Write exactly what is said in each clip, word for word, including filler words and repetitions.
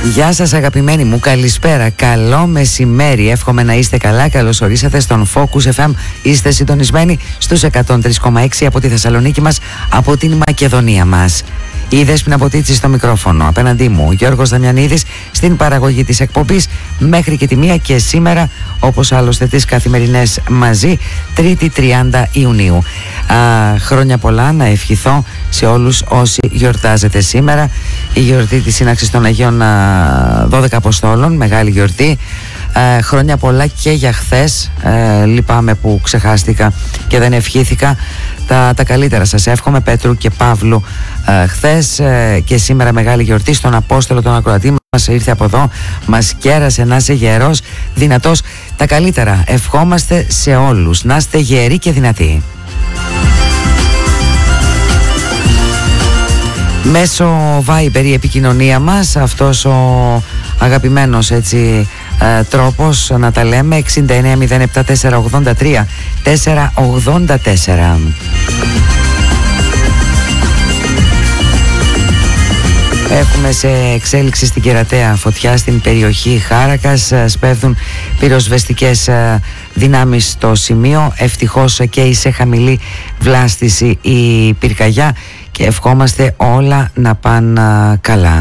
Γεια σας αγαπημένοι μου, καλησπέρα, καλό μεσημέρι. Εύχομαι να είστε καλά, καλώς ορίσατε στον Focus εφ εμ. Είστε συντονισμένοι στους εκατόν τρία κόμμα έξι από τη Θεσσαλονίκη μας, από την Μακεδονία μας. Η Δέσποινα Ποτίτση στο μικρόφωνο, απέναντί μου ο Γιώργος Δαμιανίδης στην παραγωγή της εκπομπής μέχρι και τη μία, και σήμερα όπως άλλωστε τις καθημερινές μαζί, Τρίτη τριάντα Ιουνίου. Α, χρόνια πολλά να ευχηθώ σε όλους όσοι γιορτάζετε σήμερα. Η γιορτή της σύναξης των Αγίων α, δώδεκα Αποστόλων, μεγάλη γιορτή. Ε, χρόνια πολλά και για χθες. ε, Λυπάμαι που ξεχάστηκα και δεν ευχήθηκα. Τα, τα καλύτερα σας εύχομαι, Πέτρου και Παύλου. ε, Χθες ε, και σήμερα μεγάλη γιορτή στον Απόστολο, τον ακροατή μας, ήρθε από εδώ, μας κέρασε. Να είσαι γερός, δυνατός. Τα καλύτερα ευχόμαστε σε όλους. Να είστε γεροί και δυνατοί. Μέσω Viber η επικοινωνία μας, αυτός ο αγαπημένος έτσι ε, τρόπος να τα λέμε, εξήντα εννέα μηδέν επτά τέσσερα ογδόντα τρία τέσσερα ογδόντα τέσσερα. Έχουμε σε εξέλιξη στην Κερατέα φωτιά στην περιοχή Χάρακας. Σπέβδουν πυροσβεστικές δυνάμεις στο σημείο. Ευτυχώς και σε χαμηλή βλάστηση η πυρκαγιά και ευχόμαστε όλα να πάνε καλά.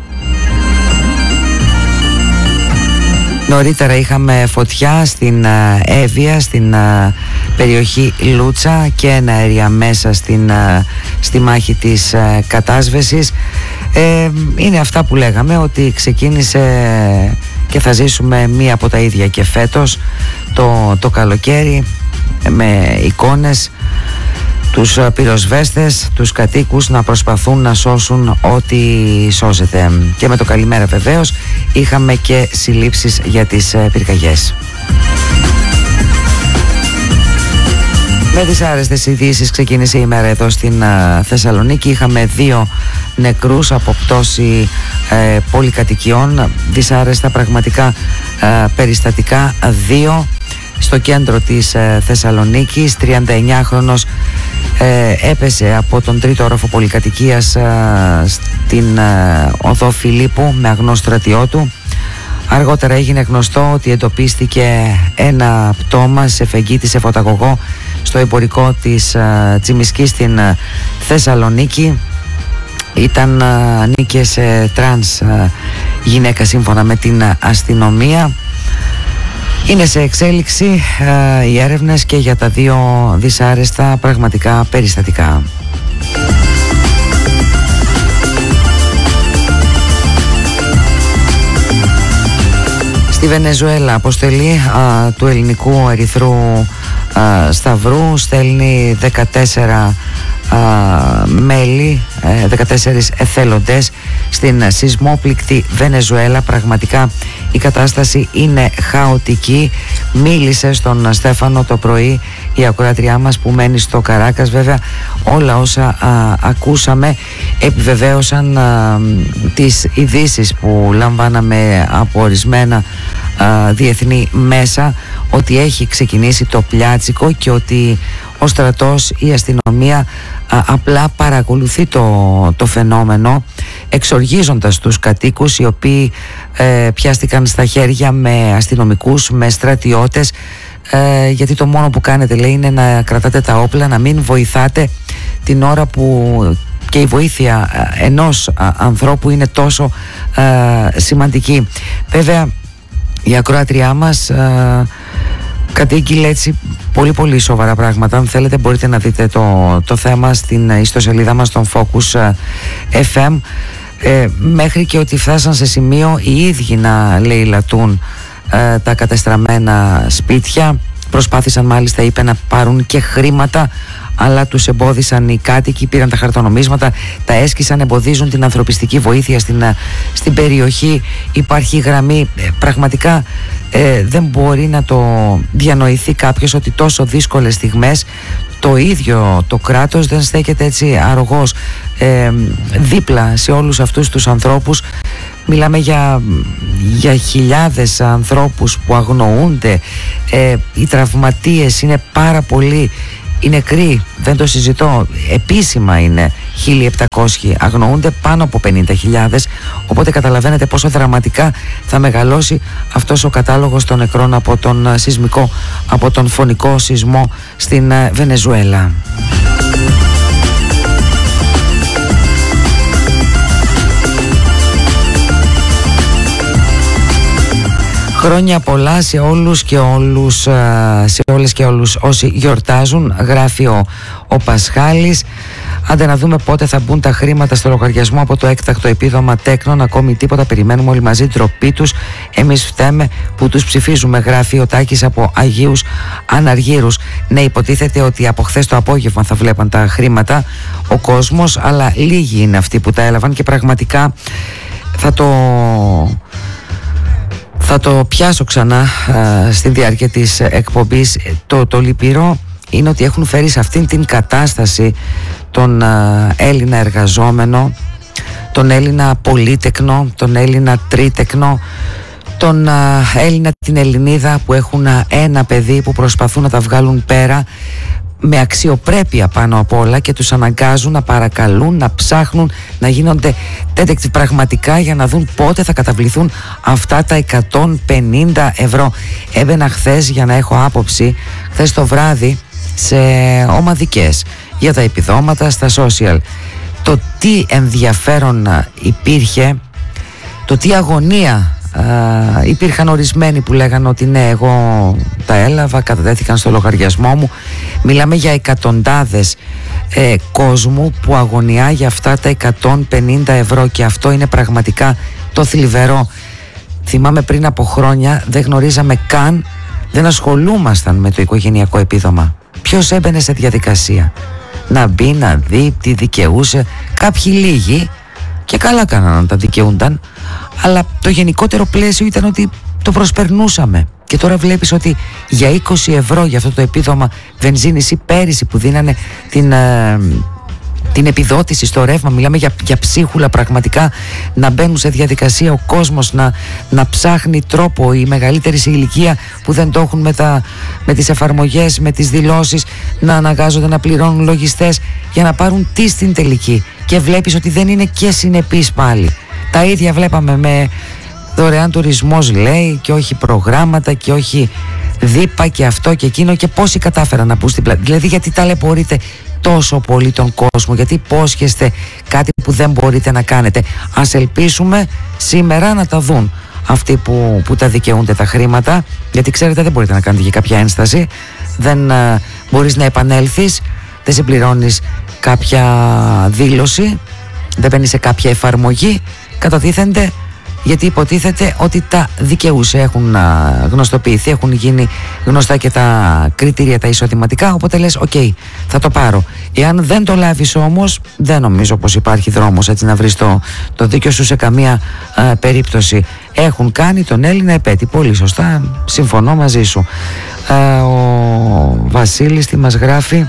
Νωρίτερα είχαμε φωτιά στην Εύβοια, στην περιοχή Λούτσα, και ένα αέρια μέσα στην, στη μάχη της κατάσβεσης. Ε, είναι αυτά που λέγαμε, ότι ξεκίνησε και θα ζήσουμε μία από τα ίδια και φέτος το, το καλοκαίρι, με εικόνες, τους πυροσβέστες, τους κατοίκους να προσπαθούν να σώσουν ό,τι σώζεται. Και με το καλημέρα βεβαίως είχαμε και συλλήψεις για τις πυρκαγιές. Με δυσάρεστες ειδήσεις ξεκίνησε η μέρα εδώ στην α, Θεσσαλονίκη. Είχαμε δύο νεκρούς από πτώση ε, πολυκατοικιών. Δυσάρεστα πραγματικά ε, περιστατικά. Δύο στο κέντρο της ε, Θεσσαλονίκης. τριανταεννιάχρονος ε, έπεσε από τον τρίτο όροφο πολυκατοικίας ε, στην ε, οδό Φιλίππου με αγνό στρατιώτου. Αργότερα έγινε γνωστό ότι εντοπίστηκε ένα πτώμα σε φεγγίτη σε φωταγωγό στο εμπορικό της uh, Τσιμισκής στην uh, Θεσσαλονίκη. Ήταν uh, ανήκε σε τρανς uh, γυναίκα σύμφωνα με την uh, αστυνομία. Είναι σε εξέλιξη uh, οι έρευνες και για τα δύο δυσάρεστα πραγματικά περιστατικά. Στη Βενεζουέλα, αποστολή α, του Ελληνικού Ερυθρού α, Σταυρού στέλνει δεκατέσσερα α, μέλη, ε, δεκατέσσερις εθέλοντες στην σεισμόπληκτη Βενεζουέλα. Πραγματικά η κατάσταση είναι χαοτική. Μίλησε στον Στέφανο το πρωί η ακροάτριά μας που μένει στο Καράκας. Βέβαια όλα όσα α, ακούσαμε επιβεβαίωσαν α, τις ειδήσεις που λαμβάναμε από ορισμένα α, διεθνή μέσα, ότι έχει ξεκινήσει το πλιάτσικο και ότι ο στρατός, η αστυνομία α, απλά παρακολουθεί το, το φαινόμενο, εξοργίζοντας τους κατοίκους οι οποίοι ε, πιάστηκαν στα χέρια με αστυνομικούς, με στρατιώτες, ε, γιατί το μόνο που κάνετε, λέει, είναι να κρατάτε τα όπλα, να μην βοηθάτε την ώρα που και η βοήθεια ενός ανθρώπου είναι τόσο ε, σημαντική. Βέβαια η ακροάτριά μας ε, κατήγγειλε έτσι πολύ πολύ σοβαρά πράγματα. Αν θέλετε μπορείτε να δείτε το, το θέμα στην ιστοσελίδα μας, στον Focus εφ εμ, ε, μέχρι και ότι φτάσαν σε σημείο οι ίδιοι να λαιλατούν ε, τα κατεστραμμένα σπίτια. Προσπάθησαν μάλιστα, είπε, να πάρουν και χρήματα, αλλά τους εμπόδισαν οι κάτοικοι, πήραν τα χαρτονομίσματα, τα έσκησαν, εμποδίζουν την ανθρωπιστική βοήθεια στην, στην περιοχή. Υπάρχει γραμμή, πραγματικά ε, δεν μπορεί να το διανοηθεί κάποιος ότι τόσο δύσκολες στιγμές το ίδιο το κράτος δεν στέκεται έτσι αρρωγός ε, δίπλα σε όλους αυτούς τους ανθρώπους. Μιλάμε για, για χιλιάδες ανθρώπους που αγνοούνται, ε, οι τραυματίες είναι πάρα πολλοί. Οι νεκροί, δεν το συζητώ, επίσημα είναι χίλια επτακόσιοι, αγνοούνται πάνω από πενήντα χιλιάδες, οπότε καταλαβαίνετε πόσο δραματικά θα μεγαλώσει αυτός ο κατάλογος των νεκρών από τον σεισμικό, από τον φωνικό σεισμό στην Βενεζουέλα. Χρόνια πολλά σε όλους και όλους, σε όλες και όλους όσοι γιορτάζουν, γράφει ο, ο Πασχάλης. Άντε να δούμε πότε θα μπουν τα χρήματα στο λογαριασμό από το έκτακτο επίδομα Τέκνων. Ακόμη τίποτα, περιμένουμε όλοι μαζί, ντροπή τους. Εμείς φταίμε που τους ψηφίζουμε, γράφει ο Τάκης από Αγίους Αναργύρους. Ναι, υποτίθεται ότι από χθες το απόγευμα θα βλέπαν τα χρήματα ο κόσμος, αλλά λίγοι είναι αυτοί που τα έλαβαν και πραγματικά θα το... Θα το πιάσω ξανά α, στη διάρκεια της εκπομπής. Το, το λυπηρό είναι ότι έχουν φέρει σε αυτήν την κατάσταση τον α, Έλληνα εργαζόμενο, τον Έλληνα πολύτεκνο, τον Έλληνα τρίτεκνο, τον α, Έλληνα, την Ελληνίδα που έχουν α, ένα παιδί που προσπαθούν να τα βγάλουν πέρα με αξιοπρέπεια πάνω απ' όλα και τους αναγκάζουν να παρακαλούν, να ψάχνουν, να γίνονται detective πραγματικά για να δουν πότε θα καταβληθούν αυτά τα εκατόν πενήντα ευρώ. Έμπαινα χθες για να έχω άποψη, χθες το βράδυ, σε ομαδικές για τα επιδόματα στα social. Το τι ενδιαφέρον υπήρχε, το τι αγωνία. Uh, υπήρχαν ορισμένοι που λέγανε ότι ναι, εγώ τα έλαβα, κατατέθηκαν στο λογαριασμό μου. Μιλάμε για εκατοντάδες ε, κόσμου που αγωνιά για αυτά τα εκατόν πενήντα ευρώ και αυτό είναι πραγματικά το θλιβερό. Θυμάμαι πριν από χρόνια δεν γνωρίζαμε καν, δεν ασχολούμασταν με το οικογενειακό επίδομα. Ποιος έμπαινε σε διαδικασία να μπει, να δει τι δικαιούσε? Κάποιοι λίγοι και καλά κάναν να τα δικαιούνταν, αλλά το γενικότερο πλαίσιο ήταν ότι το προσπερνούσαμε. Και τώρα βλέπεις ότι για είκοσι ευρώ για αυτό το επίδομα βενζίνης ή πέρυσι που δίνανε την, ε, την επιδότηση στο ρεύμα, μιλάμε για, για ψίχουλα πραγματικά, να μπαίνουν σε διαδικασία ο κόσμος, να, να ψάχνει τρόπο, οι μεγαλύτεροι σε ηλικία που δεν το έχουν με, τα, με τις εφαρμογές, με τις δηλώσεις, να αναγκάζονται να πληρώνουν λογιστές για να πάρουν τι στην τελική. Και βλέπεις ότι δεν είναι και συνεπής πάλι. Τα ίδια βλέπαμε με δωρεάν τουρισμός, λέει, και όχι προγράμματα και όχι δίπα και αυτό και εκείνο, και πόσοι κατάφεραν να πούν στην πλάτη. Δηλαδή γιατί ταλαιπωρείτε τόσο πολύ τον κόσμο, γιατί υπόσχεστε κάτι που δεν μπορείτε να κάνετε? Ας ελπίσουμε σήμερα να τα δουν αυτοί που, που τα δικαιούνται τα χρήματα, γιατί ξέρετε δεν μπορείτε να κάνετε και κάποια ένσταση, δεν uh, μπορείς να επανέλθεις, δεν συμπληρώνεις κάποια δήλωση, δεν μπαίνεις σε κάποια εφαρμογή, κατατίθενται γιατί υποτίθεται ότι τα δικαιούσε, έχουν γνωστοποιηθεί, έχουν γίνει γνωστά και τα κριτήρια τα εισοδηματικά, οπότε λες οκ, okay, θα το πάρω. Εάν δεν το λάβεις όμως, δεν νομίζω πως υπάρχει δρόμος έτσι να βρεις το, το δίκιο σου σε καμία α, περίπτωση. Έχουν κάνει τον Έλληνα επέτη, πολύ σωστά, συμφωνώ μαζί σου. Α, ο Βασίλης τι μας γράφει?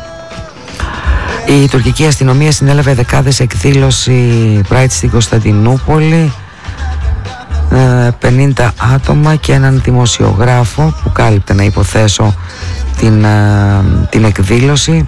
Η τουρκική αστυνομία συνέλαβε δεκάδες εκδήλωση Pride στην Κωνσταντινούπολη, πενήντα άτομα και έναν δημοσιογράφο που κάλυπτε, να υποθέσω, την, την εκδήλωση.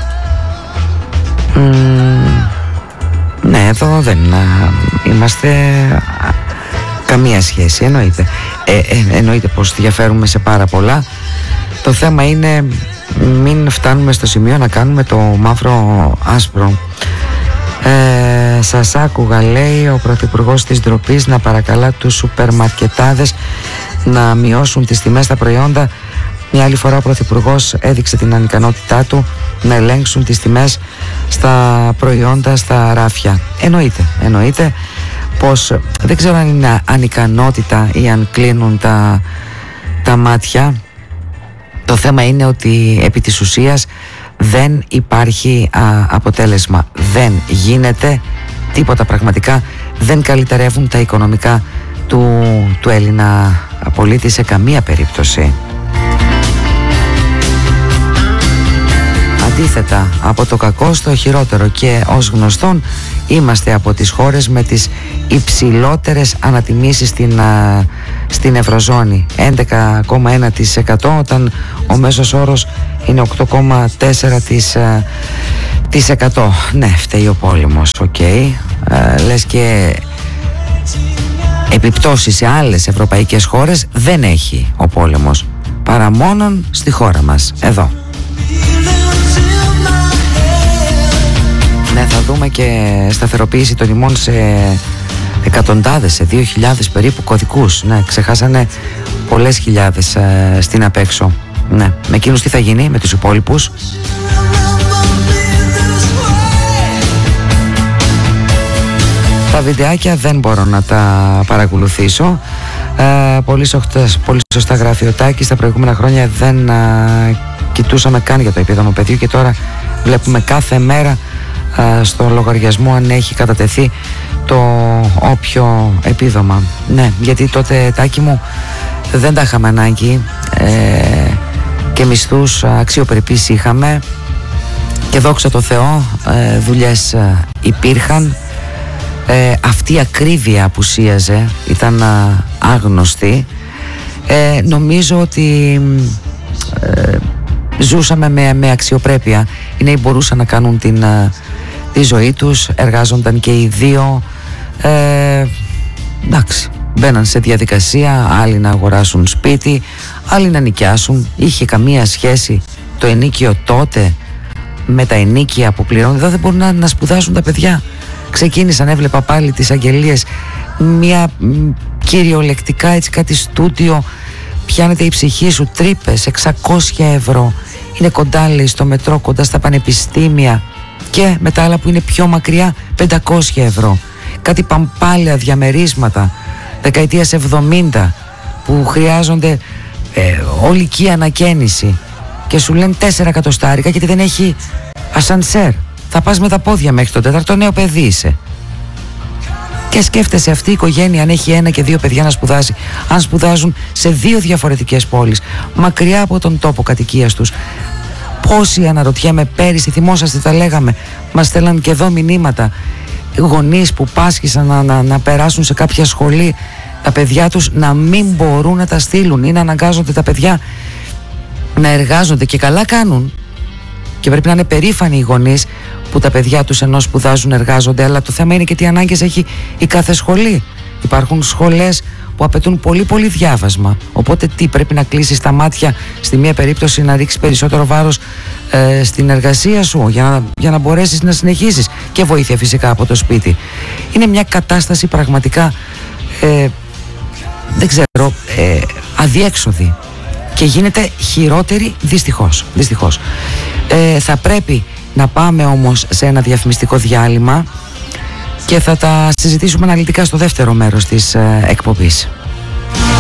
Ναι, εδώ δεν είμαστε καμία σχέση, εννοείται. Ε, ε, εννοείται πως διαφέρουμε σε πάρα πολλά. Το θέμα είναι μην φτάνουμε στο σημείο να κάνουμε το μαύρο άσπρο. Ε, σας άκουγα, λέει ο Πρωθυπουργός της ντροπής, να παρακαλά τους σούπερ μαρκετάδες να μειώσουν τις τιμές στα προϊόντα. Μια άλλη φορά ο Πρωθυπουργός έδειξε την ανικανότητά του να ελέγξουν τις τιμές στα προϊόντα στα ράφια. Εννοείται, εννοείται πως δεν ξέρω αν είναι ανικανότητα ή αν κλείνουν τα, τα μάτια. Το θέμα είναι ότι επί της ουσίας δεν υπάρχει α, αποτέλεσμα. Δεν γίνεται τίποτα πραγματικά. Δεν καλυτερεύουν τα οικονομικά του, του Έλληνα πολίτη σε καμία περίπτωση. Αντίθετα, από το κακό στο χειρότερο, και ως γνωστόν είμαστε από τις χώρες με τις υψηλότερες ανατιμήσεις στην, α, στην Ευρωζώνη, έντεκα κόμμα ένα τοις εκατό, όταν ο μέσος όρος είναι οκτώ κόμμα τέσσερα τοις εκατό. Ναι, φταίει ο πόλεμος, οκ. Okay. Ε, λες και επιπτώσεις σε άλλες ευρωπαϊκές χώρες δεν έχει ο πόλεμος, παρά μόνον στη χώρα μας, εδώ. Ναι, θα δούμε και σταθεροποίηση των ημών σε εκατοντάδες, σε δύο χιλιάδες περίπου κωδικούς. Ναι, ξεχάσανε πολλές χιλιάδες ε, στην απέξω. Ναι, με εκείνους τι θα γίνει, με τους υπόλοιπους? Τα βιντεάκια δεν μπορώ να τα παρακολουθήσω. Ε, πολύ, σωστά, πολύ σωστά γράφει ο Τάκης. Τα προηγούμενα χρόνια δεν ε, κοιτούσαμε καν για το επίδομα παιδιού και τώρα βλέπουμε κάθε μέρα ε, στο λογαριασμό αν έχει κατατεθεί το όποιο επίδομα. Ναι, γιατί τότε, Τάκη μου, δεν τα είχαμε ανάγκη ε, και μισθούς αξιοπρεπείς είχαμε και δόξα τω Θεώ ε, δουλειές ε, υπήρχαν. Ε, αυτή η ακρίβεια απουσίαζε, ήταν α, άγνωστη. ε, Νομίζω ότι ε, ζούσαμε με, με αξιοπρέπεια. Οι νέοι μπορούσαν να κάνουν την, α, τη ζωή τους, εργάζονταν και οι δύο. ε, Εντάξει, μπαίναν σε διαδικασία, άλλοι να αγοράσουν σπίτι, άλλοι να νοικιάσουν. Είχε καμία σχέση το ενίκιο τότε με τα ενίκια που πληρώνουν? Εδώ δεν μπορούν να, να σπουδάσουν τα παιδιά. Ξεκίνησαν, έβλεπα πάλι τις αγγελίες, μια κυριολεκτικά έτσι κάτι στούντιο, πιάνεται η ψυχή σου, τρύπες, εξακόσια ευρώ. Είναι κοντά, λέει, στο μετρό, κοντά στα πανεπιστήμια, και με τα άλλα που είναι πιο μακριά, πεντακόσια ευρώ. Κάτι παμπάλαια διαμερίσματα δεκαετίας εβδομήντα που χρειάζονται ε, ολική ανακαίνιση και σου λένε τέσσερα εκατοστάρικα γιατί δεν έχει ασανσέρ. Θα πας με τα πόδια μέχρι το τέταρτο, νέο παιδί είσαι. Και σκέφτεσαι αυτή η οικογένεια, αν έχει ένα και δύο παιδιά να σπουδάσει, αν σπουδάζουν σε δύο διαφορετικές πόλεις, μακριά από τον τόπο κατοικίας τους. Πόσοι, αναρωτιέμαι, πέρυσι, θυμόσαστε, τα λέγαμε, μας στέλναν και εδώ μηνύματα, γονείς που πάσχησαν να, να, να περάσουν σε κάποια σχολή τα παιδιά τους να μην μπορούν να τα στείλουν ή να αναγκάζονται τα παιδιά να εργάζονται, και καλά κάνουν. Και πρέπει να είναι περήφανοι οι γονείς που τα παιδιά τους ενώ σπουδάζουν εργάζονται, αλλά το θέμα είναι και τι ανάγκες έχει η κάθε σχολή. Υπάρχουν σχολές που απαιτούν πολύ πολύ διάβασμα, οπότε τι, πρέπει να κλείσεις τα μάτια στη μία περίπτωση, να ρίξεις περισσότερο βάρος ε, στην εργασία σου για να, για να μπορέσεις να συνεχίσεις, και βοήθεια φυσικά από το σπίτι. Είναι μια κατάσταση πραγματικά ε, δεν ξέρω, ε, αδιέξοδη, και γίνεται χειρότερη δυστυχώς, δυστυχώς. Ε, θα πρέπει να πάμε όμως σε ένα διαφημιστικό διάλειμμα και θα τα συζητήσουμε αναλυτικά στο δεύτερο μέρος της ε, εκπομπής.